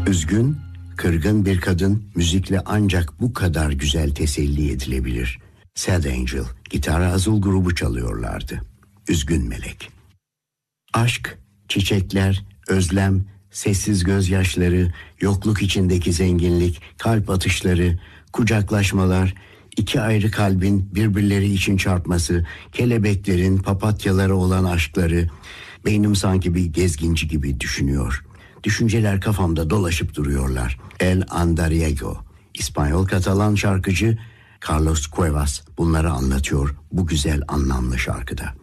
Üzgün, kırgın bir kadın müzikle ancak bu kadar güzel teselli edilebilir. Sad Angel, Gitar Azul grubu çalıyorlardı. Üzgün melek. Aşk, çiçekler, özlem, sessiz gözyaşları, yokluk içindeki zenginlik, kalp atışları, kucaklaşmalar, iki ayrı kalbin birbirleri için çarpması, kelebeklerin papatyalara olan aşkları, beynim sanki bir gezginci gibi düşünüyor. Düşünceler kafamda dolaşıp duruyorlar. El Andariego, İspanyol Katalan şarkıcı Carlos Cuevas bunları anlatıyor bu güzel anlamlı şarkıda.